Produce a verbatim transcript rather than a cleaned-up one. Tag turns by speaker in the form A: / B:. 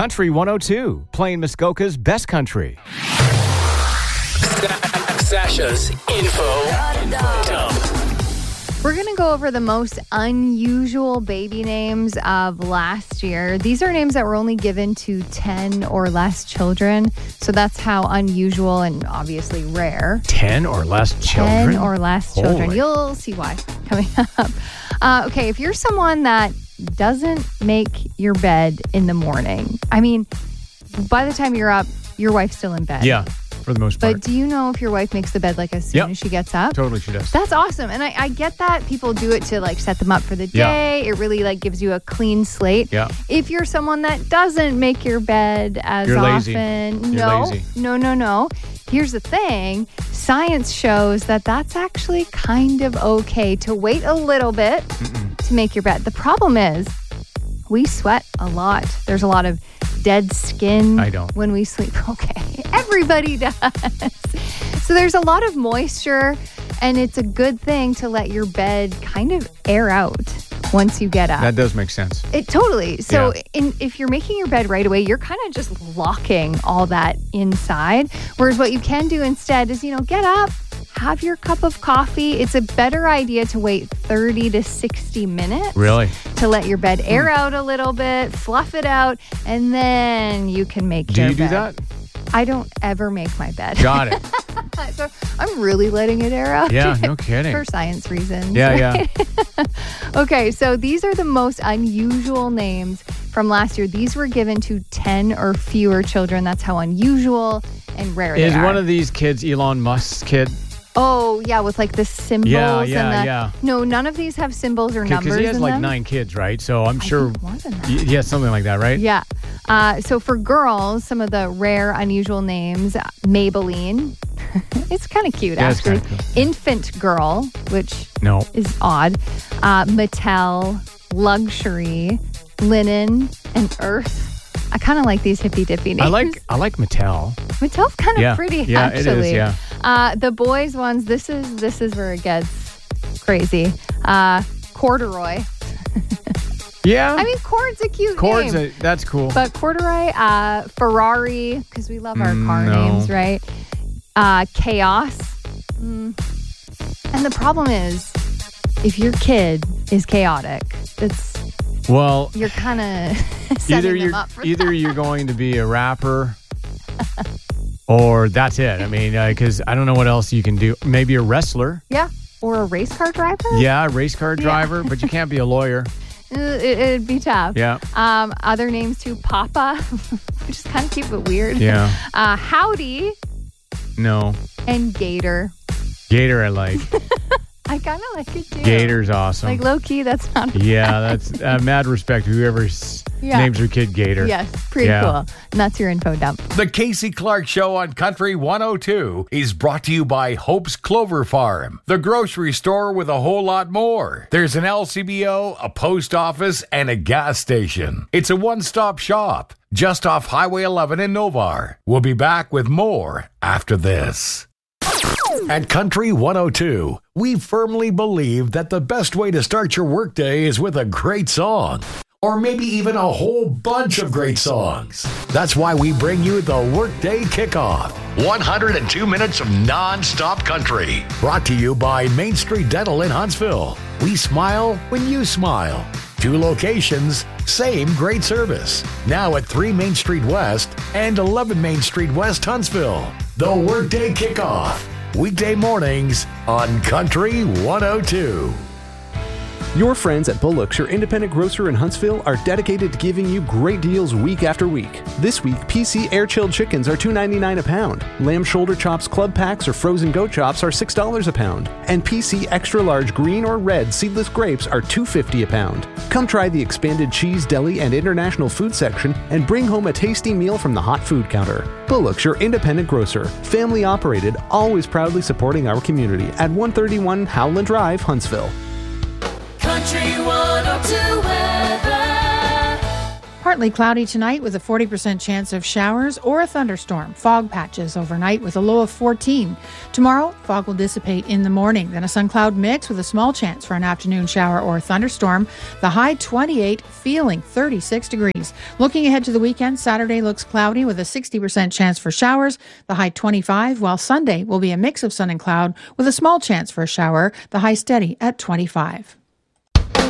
A: Country one oh two, playing Muskoka's best country.
B: Sasha's info dump.
C: We're going to go over the most unusual baby names of last year. These are names that were only given to ten or less children. So that's how unusual and obviously rare.
A: ten or less children?
C: ten or less children.
A: Holy.
C: You'll see why coming up. Uh, okay, if you're someone that doesn't make your bed in the morning, I mean, by the time you're up, your wife's still in bed.
A: Yeah, for the most part.
C: But do you know if your wife makes the bed like as soon
A: Yep.
C: as she gets up?
A: Totally she does.
C: That's awesome. And I, I get that. People do it to like set them up for the
A: Yeah.
C: day. It really like gives you a clean slate.
A: Yeah.
C: If you're someone that doesn't make your bed as
A: You're lazy.
C: often,
A: You're
C: no,
A: lazy.
C: no, no, no. Here's the thing. Science shows that that's actually kind of okay to wait a little bit
A: Mm-mm.
C: to make your bed. The problem is we sweat a lot. There's a lot of dead skin
A: I don't.
C: when we sleep. Okay, everybody does. So there's a lot of moisture, and it's a good thing to let your bed kind of air out once you get up.
A: That does make sense.
C: It totally. So
A: Yeah.
C: in, if you're making your bed right away, you're kind of just locking all that inside. Whereas what you can do instead is, you know, get up, have your cup of coffee. It's a better idea to wait thirty to sixty minutes.
A: Really?
C: To let your bed air out a little bit, fluff it out, and then you can make
A: Do
C: your
A: you do
C: bed.
A: that?
C: I don't ever make my bed.
A: Got it.
C: So I'm really letting it air out.
A: Yeah, no kidding.
C: For science reasons.
A: Yeah, yeah.
C: Okay, so these are the most unusual names from last year. These were given to ten or fewer children. That's how unusual and rare
A: Is
C: they are.
A: one of these kids Elon Musk's kid?
C: Oh, yeah, with like the symbols.
A: Yeah, yeah,
C: and the,
A: yeah.
C: No, none of these have symbols or numbers
A: Because he has
C: in
A: like
C: them.
A: nine kids, right? So I'm
C: I
A: sure.
C: think more than that.
A: Y- Yeah, something like that, right?
C: Yeah. Uh, so for girls, some of the rare, unusual names, Maybelline. It's kind of cute,
A: Yeah, it's
C: actually.
A: kinda cool.
C: Infant Girl, which
A: No.
C: is odd. Uh, Mattel, Luxury, Linen, and Earth. I kind of like these hippy dippy names.
A: I like I like Mattel.
C: Mattel's kind of
A: Yeah.
C: pretty,
A: Yeah, it is,
C: actually.
A: yeah.
C: Uh, the boys ones, this is this is where it gets crazy. Uh, Corduroy.
A: Yeah.
C: I mean, Cord's a cute
A: Cord's
C: name.
A: a, that's cool.
C: But Corduroy, uh, Ferrari, because we love our
A: Mm,
C: car
A: no.
C: names, right? Uh, Chaos. Mm. And the problem is, if your kid is chaotic, it's
A: well,
C: you're kind of
A: either
C: setting them
A: you're
C: up for
A: either
C: that.
A: you're going to be a rapper or that's it. I mean, because I don't know what else you can do. Maybe a wrestler.
C: Yeah, or a race car driver.
A: Yeah, a race car driver, but you can't be a lawyer.
C: Uh, It, it'd be tough.
A: Yeah.
C: Um, other names too, Papa, just kind of keep it weird.
A: Yeah.
C: Uh, Howdy
A: No.
C: and Gator.
A: Gator I like.
C: I kind of like it too.
A: Gator's awesome.
C: Like low key, that's not.
A: Yeah, that's uh, mad respect to whoever s-
C: Yeah.
A: names their kid Gator.
C: Yes, pretty
A: Yeah.
C: cool. And that's your info dump.
D: The Casey Clark Show on Country one oh two is brought to you by Hope's Clover Farm, the grocery store with a whole lot more. There's an L C B O, a post office, and a gas station. It's a one-stop shop just off Highway eleven in Novar. We'll be back with more after this. At Country one oh two, we firmly believe that the best way to start your workday is with a great song. Or maybe even a whole bunch of great songs. That's why we bring you the Workday Kickoff. one hundred two minutes of non-stop country. Brought to you by Main Street Dental in Huntsville. We smile when you smile. Two locations, same great service. Now at three Main Street West and eleven Main Street West, Huntsville. The Workday Kickoff. Weekday mornings on Country one oh two.
E: Your friends at Bullock's, your independent grocer in Huntsville, are dedicated to giving you great deals week after week. This week, P C air-chilled chickens are two ninety-nine a pound. Lamb shoulder chops club packs or frozen goat chops are six dollars a pound. And P C extra-large green or red seedless grapes are two fifty a pound. Come try the expanded cheese, deli, and international food section and bring home a tasty meal from the hot food counter. Bullock's, your independent grocer. Family operated, always proudly supporting our community at one thirty-one Howland Drive, Huntsville.
F: Country one oh two weather. Partly cloudy tonight with a forty percent chance of showers or a thunderstorm. Fog patches overnight with a low of fourteen. Tomorrow, fog will dissipate in the morning. Then a sun-cloud mix with a small chance for an afternoon shower or thunderstorm. The high twenty-eight, feeling thirty-six degrees. Looking ahead to the weekend, Saturday looks cloudy with a sixty percent chance for showers. The high twenty-five, while Sunday will be a mix of sun and cloud with a small chance for a shower. The high steady at twenty-five.